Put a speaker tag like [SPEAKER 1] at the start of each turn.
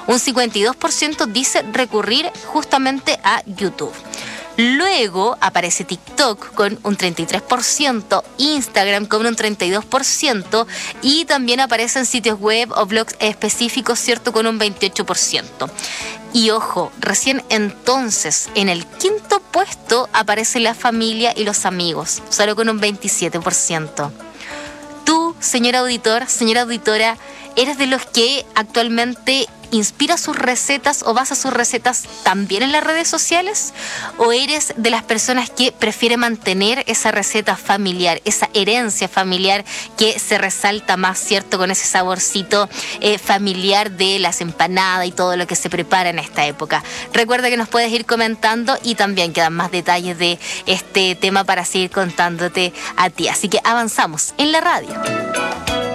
[SPEAKER 1] Un 52% dice recurrir justamente a YouTube. Luego aparece TikTok con un 33%, Instagram con un 32% y también aparecen sitios web o blogs específicos, ¿cierto?, con un 28%. Y ojo, recién entonces en el quinto puesto aparece la familia y los amigos, solo con un 27%. Tú, señor auditor, señora auditora, ¿eres de los que actualmente inspira sus recetas o basa sus recetas también en las redes sociales? ¿O eres de las personas que prefiere mantener esa receta familiar, esa herencia familiar que se resalta más, ¿cierto?, con ese saborcito familiar de las empanadas y todo lo que se prepara en esta época? Recuerda que nos puedes ir comentando y también quedan más detalles de este tema para seguir contándote a ti. Así que avanzamos en la radio.